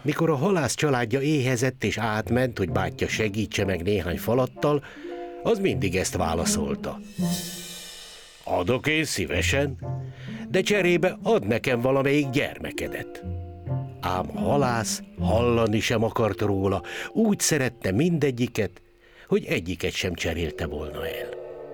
Mikor a halász családja éhezett és átment, hogy bátyja segítse meg néhány falattal, az mindig ezt válaszolta. Adok én szívesen, de cserébe ad nekem valamelyik gyermekedet. Ám a halász hallani sem akart róla, úgy szerette mindegyiket, hogy egyiket sem cserélte volna el.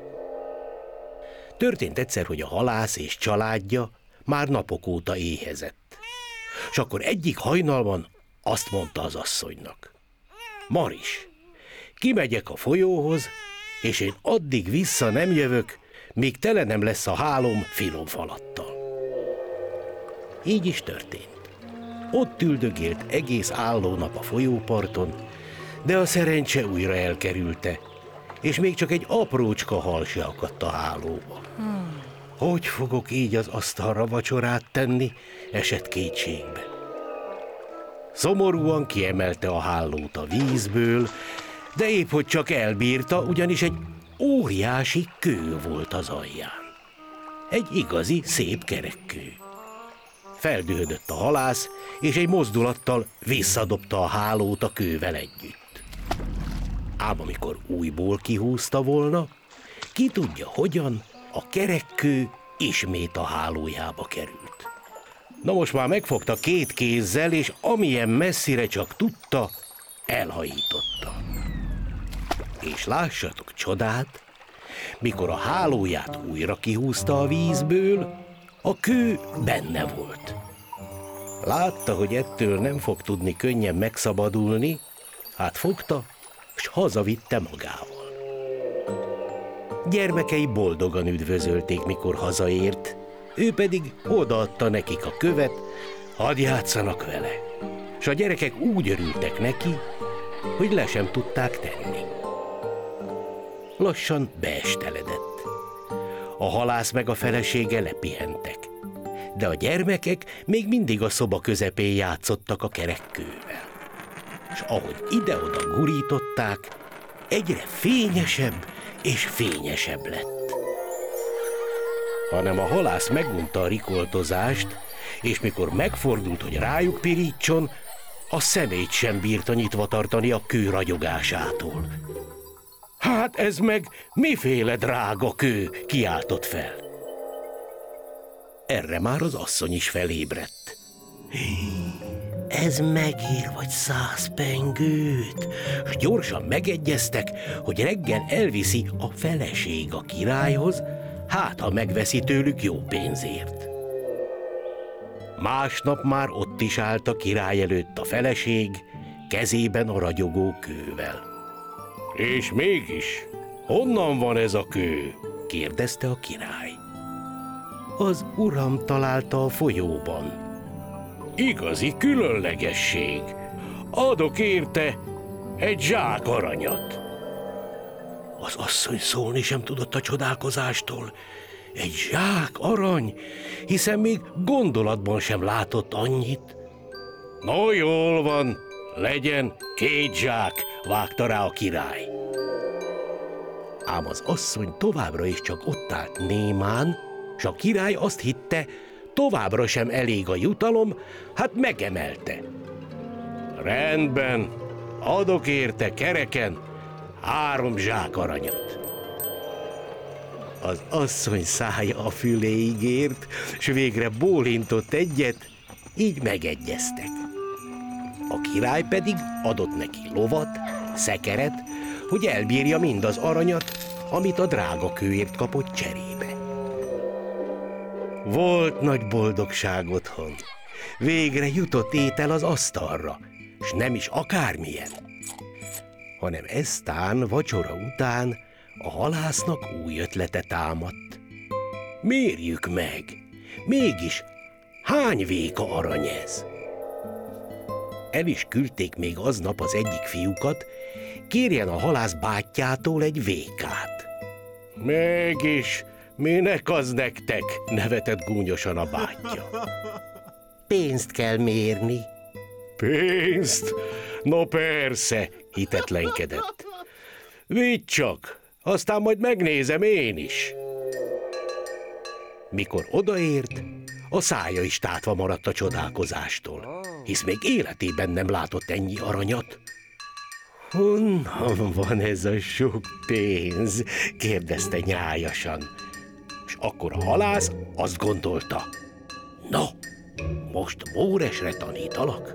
Történt egyszer, hogy a halász és családja már napok óta éhezett. S akkor egyik hajnalban azt mondta az asszonynak. Maris, kimegyek a folyóhoz, és én addig vissza nem jövök, míg tele nem lesz a hálóm finom falattal. Így is történt. Ott üldögélt egész álló nap a folyóparton, de a szerencse újra elkerülte, és még csak egy aprócska hal se akadt a hálóba. Hogy fogok így az asztalra vacsorát tenni, esett kétségbe. Szomorúan kiemelte a hálót a vízből, de épp hogy csak elbírta, ugyanis egy óriási kő volt az alján. Egy igazi, szép kerekkő. Feldühödött a halász, és egy mozdulattal visszadobta a hálót a kővel együtt. Ám amikor újból kihúzta volna, ki tudja hogyan, a kerekkő ismét a hálójába került. Na most már megfogta két kézzel, és amilyen messzire csak tudta, elhajította. És lássatok csodát, mikor a hálóját újra kihúzta a vízből, a kő benne volt. Látta, hogy ettől nem fog tudni könnyen megszabadulni, hát fogta, s hazavitte magával. Gyermekei boldogan üdvözölték, mikor hazaért, ő pedig odaadta nekik a követ, hadd játszanak vele. S a gyerekek úgy örültek neki, hogy le sem tudták tenni. Lassan beesteledett. A halász meg a felesége lepihentek, de a gyermekek még mindig a szoba közepén játszottak a kerekkővel. És ahogy ide-oda gurították, egyre fényesebb és fényesebb lett. Hanem a halász megunta a rikoltozást, és mikor megfordult, hogy rájuk pirítson, a szemét sem bírta nyitva tartani a kő ragyogásától. Hát ez meg miféle drága kő, kiáltott fel. Erre már az asszony is felébredt. Ez megér vagy 100 pengőt, s gyorsan megegyeztek, hogy reggel elviszi a feleség a királyhoz, hát ha megveszi tőlük jó pénzért. Másnap már ott is állt a király előtt a feleség, kezében a ragyogó kővel. És mégis, honnan van ez a kő? Kérdezte a király. Az uram találta a folyóban. Igazi különlegesség. Adok érte egy zsák aranyat. Az asszony szólni sem tudott a csodálkozástól. Egy zsák arany, hiszen még gondolatban sem látott annyit. No, jól van, legyen 2 zsák, vágta rá a király. Ám az asszony továbbra is csak ott állt némán, s a király azt hitte, továbbra sem elég a jutalom, hát megemelte. Rendben, adok érte kereken 3 zsák aranyat. Az asszony szája a füléig ért, s végre bólintott egyet, így megegyeztek. A király pedig adott neki lovat, szekeret, hogy elbírja mind az aranyat, amit a drága kőért kapott cserébe. Volt nagy boldogság otthon. Végre jutott étel az asztalra, s nem is akármilyen, hanem eztán vacsora után a halásznak új ötlete támadt. Mérjük meg, mégis hány véka arany ez? El is küldték még aznap az egyik fiúkat, kérjen a halász bátyjától egy vékát. Mégis, minek az nektek? Nevetett gúnyosan a bátyja. Pénzt kell mérni. Pénzt? No persze, hitetlenkedett. Vidd csak, aztán majd megnézem én is. Mikor odaért, A szája is tátva maradt a csodálkozástól, hisz még életében nem látott ennyi aranyat. Honnan van ez a sok pénz? Kérdezte nyájasan. És akkor a halász azt gondolta, no, most Móresre tanítalak.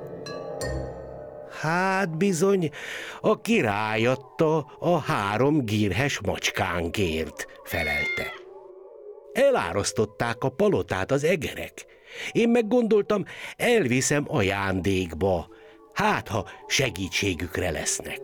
Hát bizony, a király adta a 3 gírhes macskánkért, felelte. Elárasztották a palotát az egerek. Én meg gondoltam, elviszem ajándékba, hát ha segítségükre lesznek.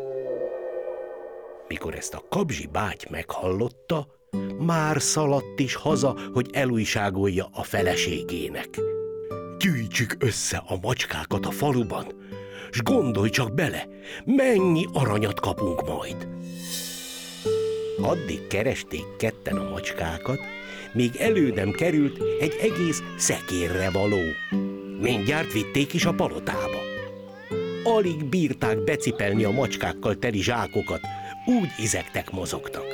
Mikor ezt a Kabzsi báty meghallotta, már szaladt is haza, hogy elújságolja a feleségének. Gyűjtsük össze a macskákat a faluban, s gondolj csak bele, mennyi aranyat kapunk majd. Addig keresték ketten a macskákat, míg elő nem került egy egész szekérre való. Mindjárt vitték is a palotába. Alig bírták becipelni a macskákkal teli zsákokat, úgy izegtek, mozogtak.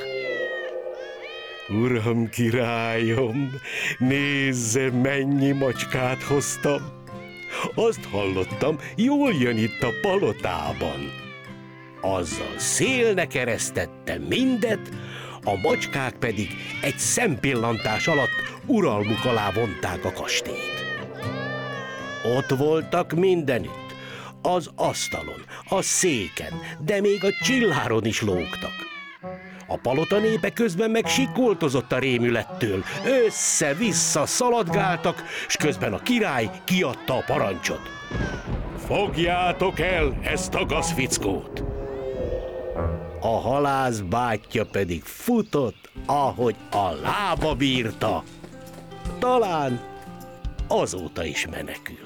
Uram, királyom, nézze, mennyi macskát hoztam. Azt hallottam, jól jön itt a palotában. Azzal szélnek eresztette mindet, a macskák pedig egy szempillantás alatt uralmuk alá vonták a kastélyt. Ott voltak mindenütt, az asztalon, a széken, de még a csilláron is lógtak. A palota népe közben meg sikoltozott a rémülettől, össze-vissza szaladgáltak, s közben a király kiadta a parancsot. Fogjátok el ezt a gazfickót! A halász bátyja pedig futott, ahogy a lába bírta. Talán azóta is menekül.